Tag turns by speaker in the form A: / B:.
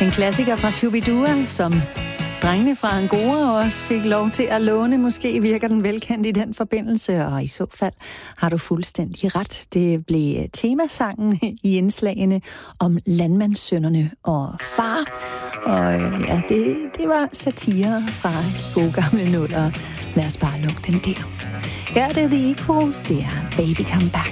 A: En klassiker fra Shubidua, som drengene fra Angora også fik lov til at låne. Måske virker den velkendt i den forbindelse, og i så fald har du fuldstændig ret. Det blev temasangen i indslagene om landmandssønnerne og far. Og ja, det var satire fra de gode gamle nuller. Lad os bare lukke den der. Her er det The Equals, det er Baby Come Back.